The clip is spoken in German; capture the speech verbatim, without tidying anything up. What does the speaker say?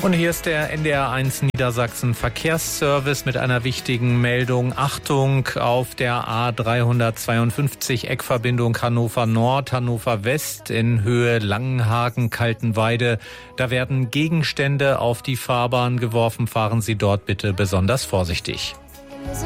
Und hier ist der N D R eins Niedersachsen Verkehrsservice mit einer wichtigen Meldung. Achtung, auf der A dreihundertzweiundfünfzig Eckverbindung Hannover Nord, Hannover West in Höhe Langenhagen-Kaltenweide. Da werden Gegenstände auf die Fahrbahn geworfen. Fahren Sie dort bitte besonders vorsichtig.